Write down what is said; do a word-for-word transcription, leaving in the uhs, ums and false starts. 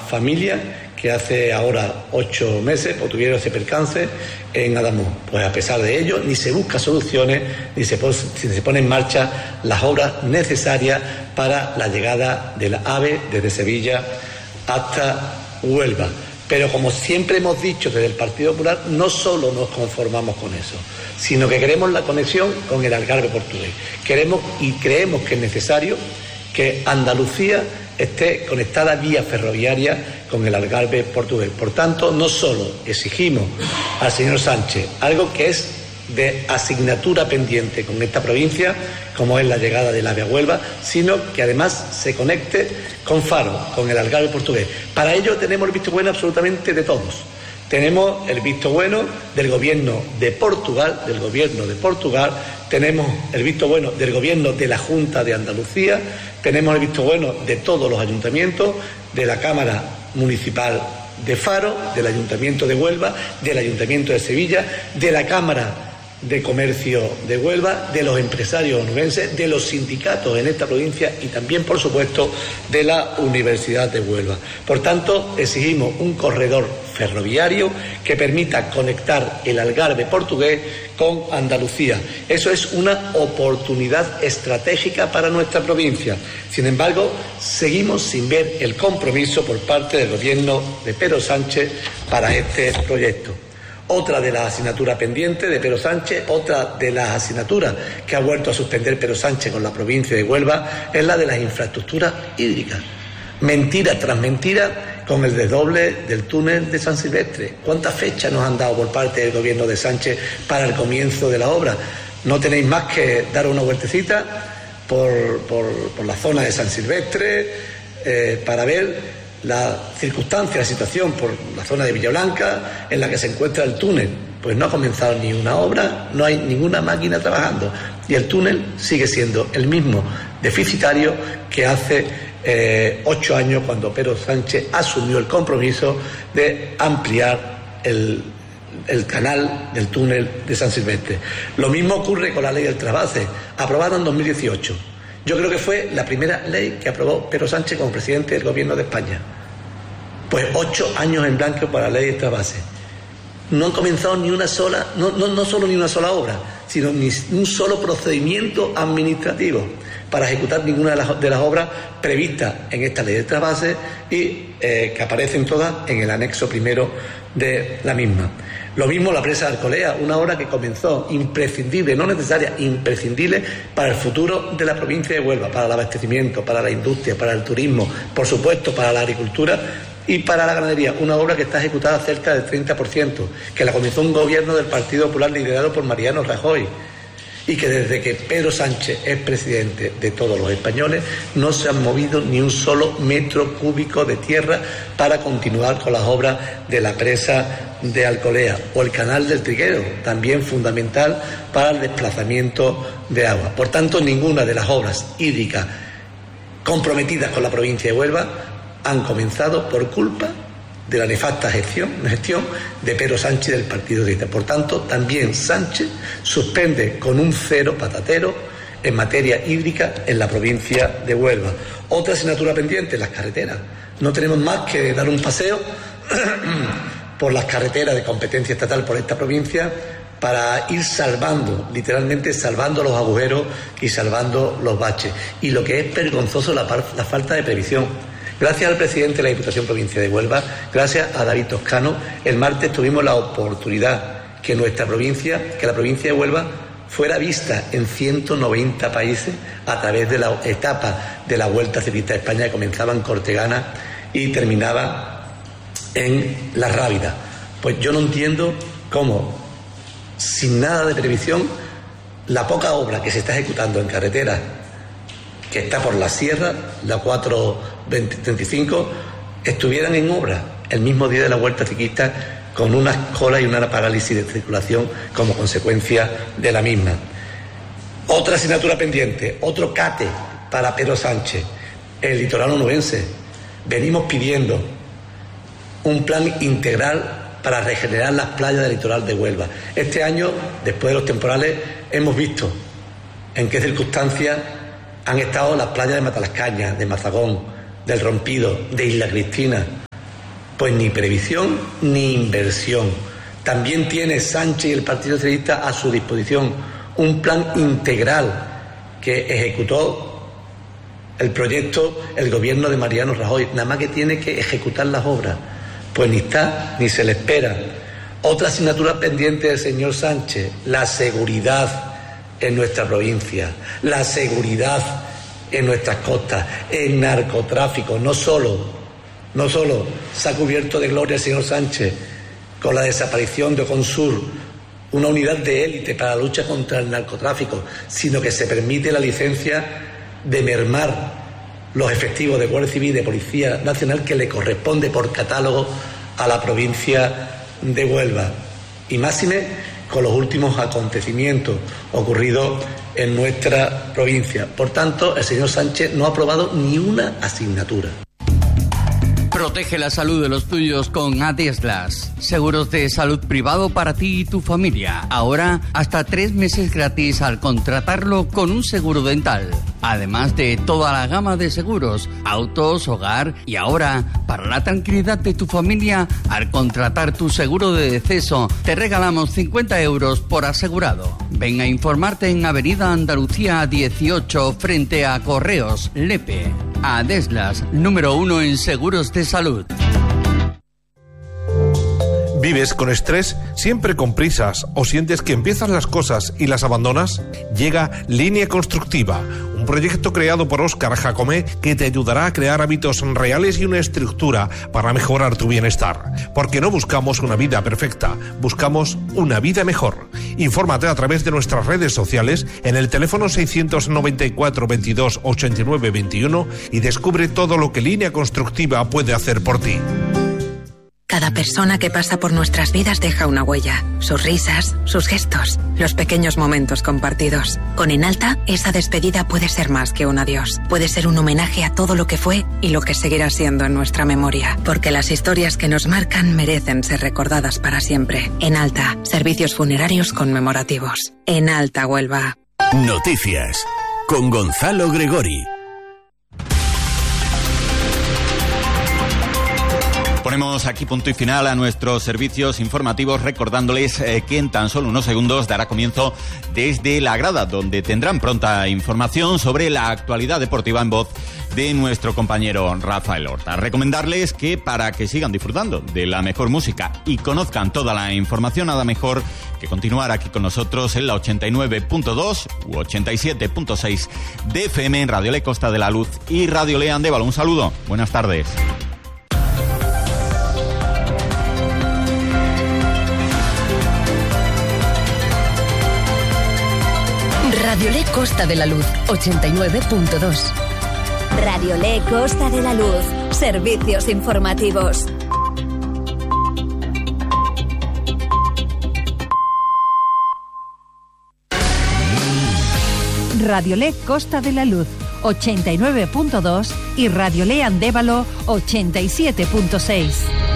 familias que hace ahora ocho meses pues, tuvieron ese percance en Adamuz. Pues a pesar de ello, ni se busca soluciones, ni se, pone, ni se pone en marcha las obras necesarias para la llegada del AVE desde Sevilla hasta Huelva. Pero como siempre hemos dicho desde el Partido Popular, no solo nos conformamos con eso, sino que queremos la conexión con el Algarve portugués. Queremos y creemos que es necesario que Andalucía esté conectada vía ferroviaria con el Algarve portugués. Por tanto, no solo exigimos al señor Sánchez algo que es de asignatura pendiente con esta provincia, como es la llegada del AVE a Huelva, sino que además se conecte con Faro, con el Algarve portugués. Para ello tenemos el visto bueno absolutamente de todos. Tenemos el visto bueno del Gobierno de Portugal, del Gobierno de Portugal, tenemos el visto bueno del Gobierno de la Junta de Andalucía, tenemos el visto bueno de todos los ayuntamientos, de la Cámara Municipal de Faro, del Ayuntamiento de Huelva, del Ayuntamiento de Sevilla, de la Cámara de Comercio de Huelva, de los empresarios onubenses, de los sindicatos en esta provincia y también, por supuesto, de la Universidad de Huelva. Por tanto, exigimos un corredor ferroviario que permita conectar el Algarve portugués con Andalucía. Eso es una oportunidad estratégica para nuestra provincia. Sin embargo, seguimos sin ver el compromiso por parte del Gobierno de Pedro Sánchez para este proyecto. Otra de las asignaturas pendientes de Pedro Sánchez, otra de las asignaturas que ha vuelto a suspender Pedro Sánchez con la provincia de Huelva es la de las infraestructuras hídricas. Mentira tras mentira con el desdoble del túnel de San Silvestre. ¿Cuántas fechas nos han dado por parte del Gobierno de Sánchez para el comienzo de la obra? No tenéis más que dar una vueltecita por, por, por la zona de San Silvestre eh, para ver la circunstancia, la situación por la zona de Villablanca en la que se encuentra el túnel. Pues no ha comenzado ni una obra, no hay ninguna máquina trabajando y el túnel sigue siendo el mismo deficitario que hace eh, ocho años cuando Pedro Sánchez asumió el compromiso de ampliar el, el canal del túnel de San Silvestre. Lo mismo ocurre con la ley del trasvase, aprobada en dos mil dieciocho. Yo creo que fue la primera ley que aprobó Pedro Sánchez como presidente del Gobierno de España. Pues ocho años en blanco para la ley de trasvase. No han comenzado ni una sola, no, no, no solo ni una sola obra, sino ni un solo procedimiento administrativo para ejecutar ninguna de las, de las obras previstas en esta ley de trasvase y eh, que aparecen todas en el anexo primero de la misma. Lo mismo la presa de Alcolea, una obra que comenzó imprescindible, no necesaria, imprescindible para el futuro de la provincia de Huelva, para el abastecimiento, para la industria, para el turismo, por supuesto para la agricultura y para la ganadería. Una obra que está ejecutada cerca del treinta por ciento, que la comenzó un gobierno del Partido Popular liderado por Mariano Rajoy y que desde que Pedro Sánchez es presidente de todos los españoles no se han movido ni un solo metro cúbico de tierra para continuar con las obras de la presa de Alcolea o el canal del Triguero, también fundamental para el desplazamiento de agua. Por tanto, ninguna de las obras hídricas comprometidas con la provincia de Huelva han comenzado por culpa de la nefasta gestión, gestión de Pedro Sánchez del Partido Socialista. Por tanto, también Sánchez suspende con un cero patatero en materia hídrica en la provincia de Huelva. Otra asignatura pendiente, las carreteras. No tenemos más que dar un paseo por las carreteras de competencia estatal por esta provincia para ir salvando, literalmente salvando los agujeros y salvando los baches. Y lo que es vergonzoso, la, la falta de previsión. Gracias al presidente de la Diputación Provincial de Huelva, gracias a David Toscano, el martes tuvimos la oportunidad que nuestra provincia, que la provincia de Huelva fuera vista en ciento noventa países a través de la etapa de la Vuelta Ciclista de España que comenzaba en Cortegana y terminaba en La Rábida. Pues yo no entiendo cómo, sin nada de previsión, la poca obra que se está ejecutando en carreteras que está por la sierra, la cuatro treinta y cinco, estuvieran en obra el mismo día de la Vuelta Ciclista con unas colas y una parálisis de circulación como consecuencia de la misma. Otra asignatura pendiente, otro cate para Pedro Sánchez, el litoral onubense. Venimos pidiendo un plan integral para regenerar las playas del litoral de Huelva. Este año, después de los temporales, hemos visto en qué circunstancias han estado las playas de Matalascaña, de Mazagón, del Rompido, de Isla Cristina. Pues ni previsión ni inversión. También tiene Sánchez y el Partido Socialista a su disposición un plan integral que ejecutó el proyecto el gobierno de Mariano Rajoy. Nada más que tiene que ejecutar las obras. Pues ni está ni se le espera. Otra asignatura pendiente del señor Sánchez, la seguridad en nuestra provincia, la seguridad en nuestras costas, el narcotráfico. No solo, no solo se ha cubierto de gloria el señor Sánchez con la desaparición de Oconsur, una unidad de élite para la lucha contra el narcotráfico, sino que se permite la licencia de mermar los efectivos de Guardia Civil y de Policía Nacional que le corresponde por catálogo a la provincia de Huelva. Y máxime con los últimos acontecimientos ocurridos en nuestra provincia. Por tanto, el señor Sánchez no ha aprobado ni una asignatura. Protege la salud de los tuyos con Adeslas. Seguros de salud privado para ti y tu familia. Ahora, hasta tres meses gratis al contratarlo con un seguro dental. Además de toda la gama de seguros, autos, hogar y ahora, para la tranquilidad de tu familia, al contratar tu seguro de deceso, te regalamos cincuenta euros por asegurado. Ven a informarte en Avenida Andalucía dieciocho frente a Correos, Lepe. Adeslas, número uno en seguros de salud. ¿Vives con estrés? ¿Siempre con prisas? ¿O sientes que empiezas las cosas y las abandonas? Llega Línea Constructiva, un proyecto creado por Óscar Jacomé que te ayudará a crear hábitos reales y una estructura para mejorar tu bienestar. Porque no buscamos una vida perfecta, buscamos una vida mejor. Infórmate a través de nuestras redes sociales en el teléfono seiscientos noventa y cuatro veintidós ochenta y nueve veintiuno y descubre todo lo que Línea Constructiva puede hacer por ti. Cada persona que pasa por nuestras vidas deja una huella. Sus risas, sus gestos, los pequeños momentos compartidos. Con Enalta, esa despedida puede ser más que un adiós. Puede ser un homenaje a todo lo que fue y lo que seguirá siendo en nuestra memoria. Porque las historias que nos marcan merecen ser recordadas para siempre. Enalta, servicios funerarios conmemorativos. Enalta Huelva. Noticias con Gonzalo Gregori. Ponemos aquí punto y final a nuestros servicios informativos recordándoles eh, que en tan solo unos segundos dará comienzo Desde la Grada, donde tendrán pronta información sobre la actualidad deportiva en voz de nuestro compañero Rafael Horta. Recomendarles que para que sigan disfrutando de la mejor música y conozcan toda la información, nada mejor que continuar aquí con nosotros en la ochenta y nueve punto dos u ochenta y siete punto seis de F M en Radio Le Costa de la Luz y Radio Le Andévalo. Un saludo, buenas tardes. Radio Le Costa de la Luz, ochenta y nueve punto dos. Radio Le Costa de la Luz, servicios informativos. Radio Le Costa de la Luz, ochenta y nueve punto dos y Radio Le Andévalo, ochenta y siete punto seis.